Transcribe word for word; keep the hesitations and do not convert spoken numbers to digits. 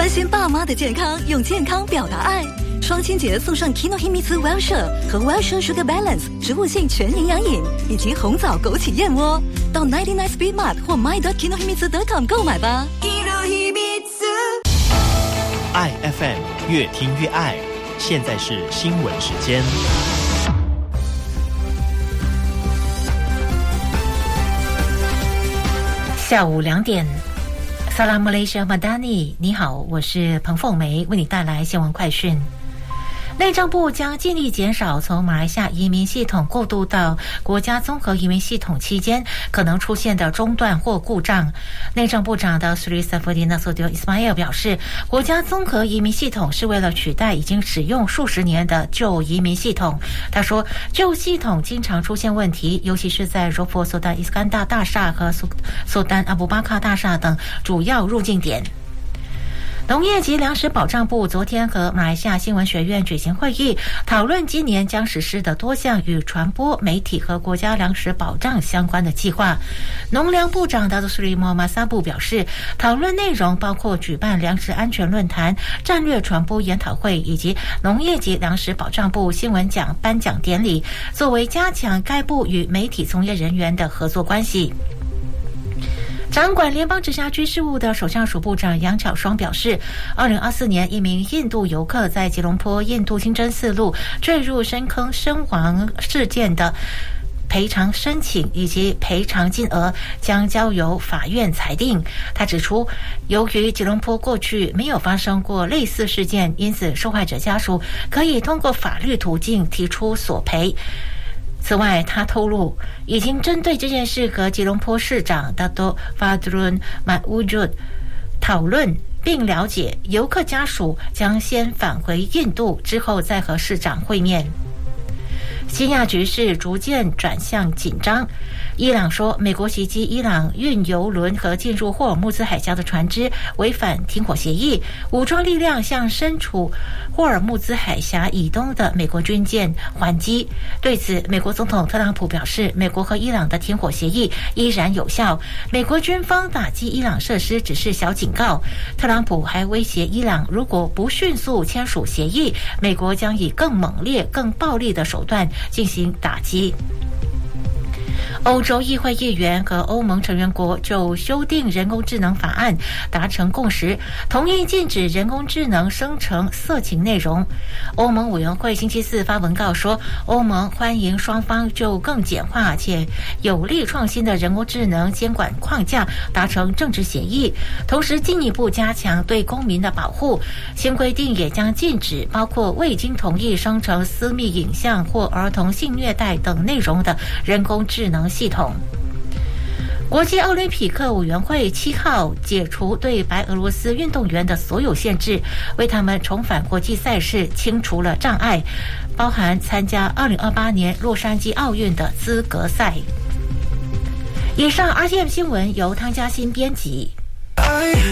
关心爸妈的健康，用健康表达爱。双亲节送上 Kinohimitsu Wellshire 和 Wellshire Sugar Balance 植物性全营养饮，以及红枣枸杞燕窝。到九十九 Speed Mart 或 my dot kinohimitsu dot com 购买吧。 爱 F M 越听越爱，现在是新闻时间。 下午两点。Salam Malaysia Madani， 你好，我是彭凤梅，为你带来新闻快讯。内政部将尽力减少从马来西亚移民系统过渡到国家综合移民系统期间可能出现的中断或故障。内政部长的 Sri Saifuddin Nasution Ismail 表示，国家综合移民系统是为了取代已经使用数十年的旧移民系统。他说，旧系统经常出现问题，尤其是在柔佛苏丹伊斯干达大厦和苏丹阿布巴卡大厦等主要入境点。农业及粮食保障部昨天和马来西亚新闻学院举行会议，讨论今年将实施的多项与传播、媒体和国家粮食保障相关的计划。农粮部长达杜斯里莫马萨布表示，讨论内容包括举办粮食安全论坛、战略传播研讨会以及农业及粮食保障部新闻奖颁奖典礼，作为加强该部与媒体从业人员的合作关系。掌管联邦直辖区事务的首相署部长杨巧双表示，二零二四年一名印度游客在吉隆坡印度清真寺路坠入深坑身亡事件的赔偿申请以及赔偿金额将交由法院裁定。他指出，由于吉隆坡过去没有发生过类似事件，因此受害者家属可以通过法律途径提出索赔。此外，他透露已经针对这件事和吉隆坡市长 Dato' Fadlun Mat Wujud 讨论，并了解游客家属将先返回印度，之后再和市长会面。西亚局势逐渐转向紧张。伊朗说，美国袭击伊朗运油轮和进入霍尔木兹海峡的船只违反停火协议，武装力量向身处霍尔木兹海峡以东的美国军舰还击。对此，美国总统特朗普表示，美国和伊朗的停火协议依然有效，美国军方打击伊朗设施只是小警告。特朗普还威胁伊朗，如果不迅速签署协议，美国将以更猛烈、更暴力的手段进行打击。欧洲议会议员和欧盟成员国就修订人工智能法案达成共识，同意禁止人工智能生成色情内容。欧盟委员会星期四发文告说，欧盟欢迎双方就更简化且有力创新的人工智能监管框架达成政治协议，同时进一步加强对公民的保护。新规定也将禁止包括未经同意生成私密影像或儿童性虐待等内容的人工智能系统。国际奥林匹克委员会七号解除对白俄罗斯运动员的所有限制，为他们重返国际赛事清除了障碍，包含参加二零二八年洛杉矶奥运的资格赛。以上 R T M 新闻由汤嘉欣编辑。